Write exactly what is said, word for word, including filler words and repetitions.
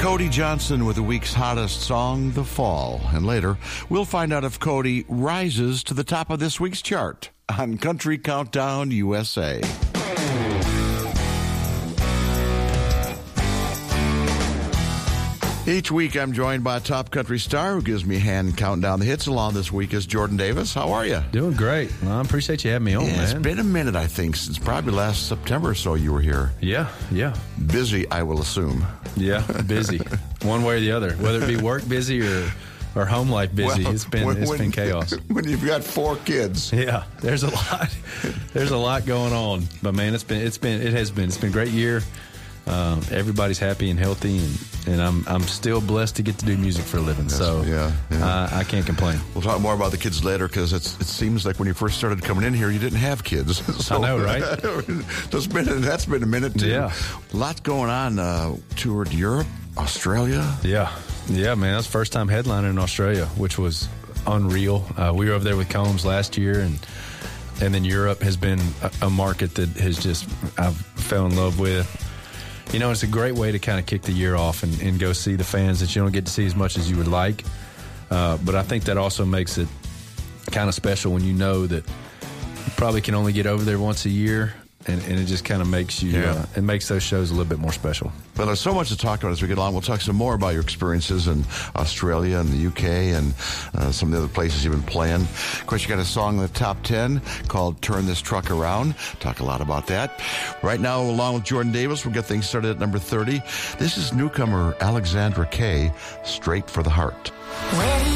Cody Johnson with the week's hottest song, The Fall. And later, we'll find out if Cody rises to the top of this week's chart on Country Countdown U S A. Each week, I'm joined by a top country star who gives me a hand counting down the hits. Along this week is Jordan Davis. How are you? Doing great. Well, I appreciate you having me on, yeah, man. It's been a minute, I think, since probably last September or so you were here. Yeah, yeah. Busy, I will assume. Yeah, busy. One way or the other. Whether it be work busy or, or home life busy, Well, it's been when, it's when, been chaos. When you've got four kids. Yeah, there's a lot. There's a lot going on. But man, it's been it's been it has been it's been a great year. Um, everybody's happy and healthy, and, and I'm I'm still blessed to get to do music for a living. Yes, so yeah, yeah. Uh, I can't complain. We'll talk more about the kids later because it seems like when you first started coming in here, you didn't have kids. So, I know, right? that's been that's been a minute too. Yeah, lots going on. Uh, toured Europe, Australia. Yeah, yeah, man. That's the first time headlining in Australia, which was unreal. Uh, we were over there with Combs last year, and and then Europe has been a, a market that has just I've fell in love with. You know, it's a great way to kind of kick the year off and, and go see the fans that you don't get to see as much as you would like. Uh, but I think that also makes it kind of special when you know that you probably can only get over there once a year, and, and it just kind of makes you, yeah. uh, it makes those shows a little bit more special. But there's so much to talk about as we get along. We'll talk some more about your experiences in Australia and the U K and uh, some of the other places you've been playing. Of course, you got a song in the top ten called Turn This Truck Around. Talk a lot about that. Right now, along with Jordan Davis, we'll get things started at number thirty. This is newcomer Alexandra Kay, Straight for the Heart.